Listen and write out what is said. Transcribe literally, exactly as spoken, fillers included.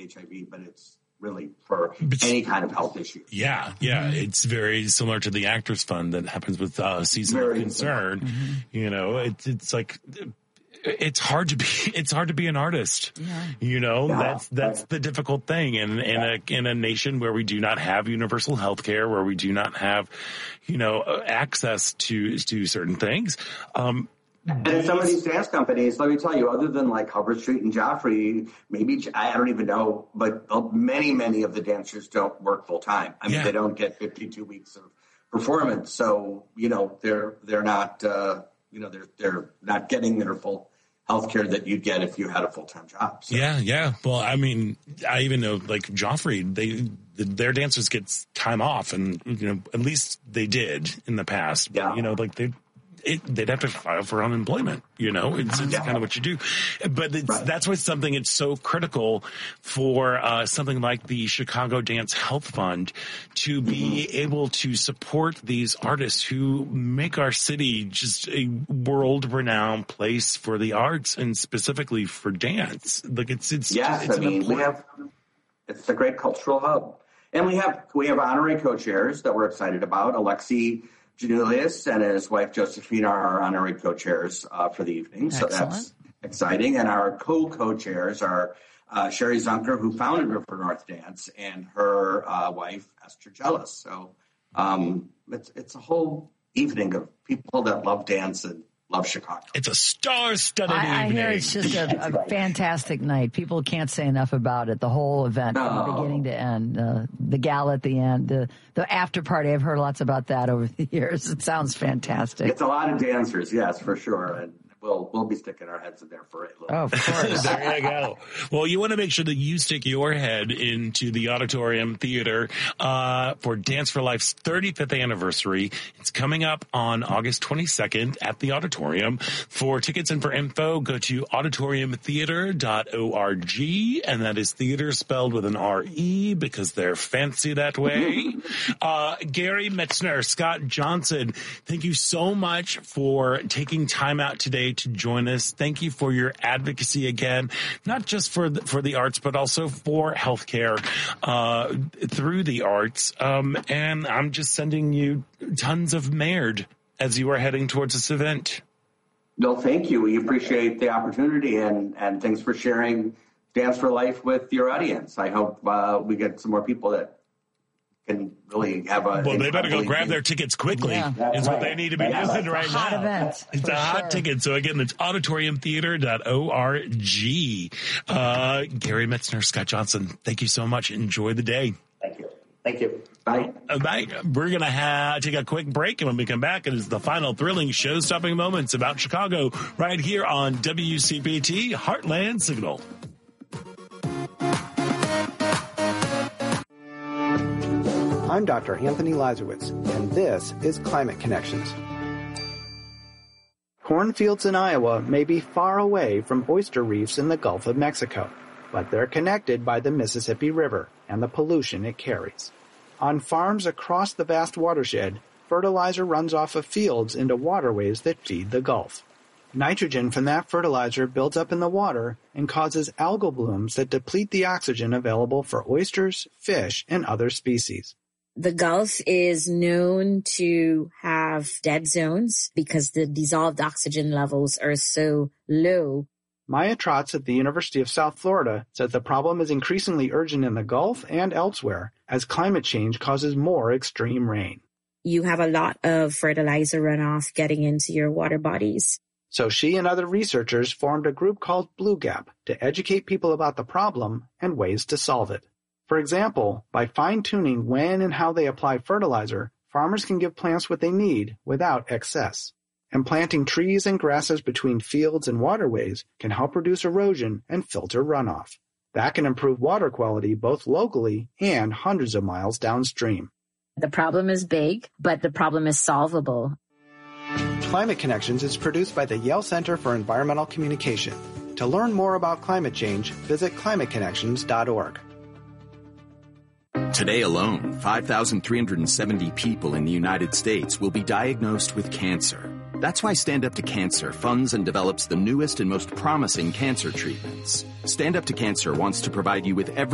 H I V, but it's really for any kind of health issue. Yeah, yeah. Mm-hmm. It's very similar to the Actors Fund that happens with uh, Season of Concern. Mm-hmm. You know, it's it's like it's hard to be it's hard to be an artist. Yeah. You know, yeah. that's that's right. the difficult thing in in yeah. a in a nation where we do not have universal health care, where we do not have, you know, access to to certain things. Um And some of these dance companies, let me tell you, other than like Hubbard Street and Joffrey, maybe, I don't even know, but many, many of the dancers don't work full time. I mean, yeah. they don't get fifty-two weeks of performance. So, you know, they're, they're not, uh, you know, they're, they're not getting their full health care that you'd get if you had a full-time job. So. Yeah. Yeah. Well, I mean, I even know like Joffrey, they, their dancers get time off, and, you know, at least they did in the past. But, yeah. you know, like they, It, they'd have to file for unemployment, you know, it's, it's yeah. kind of what you do. But it's, right. that's why something it's so critical for uh, something like the Chicago Dance Health Fund to be mm-hmm. able to support these artists who make our city just a world-renowned place for the arts and specifically for dance. Like it's, it's, yes, it's I mean, we have, it's a great cultural hub. And we have, we have honorary co-chairs that we're excited about. Alexi Julius and his wife Josephine are our honorary co-chairs uh, for the evening. Excellent. So that's exciting. And our co-co-chairs are uh, Sherry Zunker, who founded River North Dance, and her uh, wife Esther Jealous. So um, it's it's a whole evening of people that love dance and love Chicago. It's a star-studded I, I evening. hear it's just a, a right. fantastic night. People can't say enough about it. The whole event no. from beginning to end. Uh, the gala at the end. The, the after party. I've heard lots about that over the years. It sounds fantastic. It's a lot of dancers, yes, for sure. And we'll we'll be sticking our heads in there for it. Oh, of course. There you go. Well, you want to make sure that you stick your head into the Auditorium Theater uh, for Dance for Life's thirty-fifth anniversary. It's coming up on August twenty-second at the Auditorium. For tickets and for info, go to auditorium theater dot org, and that is theater spelled with an R E because they're fancy that way. uh, Gary Metzner, Scott Johnson, thank you so much for taking time out today to join us. Thank you for your advocacy again, not just for the, for the arts, but also for healthcare uh, through the arts. Um, and I'm just sending you tons of Maynard as you are heading towards this event. No, thank you. We appreciate the opportunity, and, and thanks for sharing Dance for Life with your audience. I hope uh, we get some more people that can really have a... Well, they better go grab their tickets quickly, yeah. is what they need to be yeah. doing right now. Hot event. It's a hot sure. ticket. So again, it's auditorium theater dot org. Uh, Gary Metzner, Scott Johnson, thank you so much. Enjoy the day. Thank you. Thank you. Bye. Uh, bye. We're going to ha- take a quick break, and when we come back, it is the final thrilling show-stopping moments about Chicago right here on W C P T Heartland Signal. I'm Doctor Anthony Lazarowitz, and this is Climate Connections. Cornfields in Iowa may be far away from oyster reefs in the Gulf of Mexico, but they're connected by the Mississippi River and the pollution it carries. On farms across the vast watershed, fertilizer runs off of fields into waterways that feed the Gulf. Nitrogen from that fertilizer builds up in the water and causes algal blooms that deplete the oxygen available for oysters, fish, and other species. The Gulf is known to have dead zones because the dissolved oxygen levels are so low. Maya Trotz at the University of South Florida says the problem is increasingly urgent in the Gulf and elsewhere as climate change causes more extreme rain. You have a lot of fertilizer runoff getting into your water bodies. So she and other researchers formed a group called Blue Gap to educate people about the problem and ways to solve it. For example, by fine-tuning when and how they apply fertilizer, farmers can give plants what they need without excess. And planting trees and grasses between fields and waterways can help reduce erosion and filter runoff. That can improve water quality both locally and hundreds of miles downstream. The problem is big, but the problem is solvable. Climate Connections is produced by the Yale Center for Environmental Communication. To learn more about climate change, visit climate connections dot org. Today alone, five thousand three hundred seventy people in the United States will be diagnosed with cancer. That's why Stand Up to Cancer funds and develops the newest and most promising cancer treatments. Stand Up to Cancer wants to provide you with every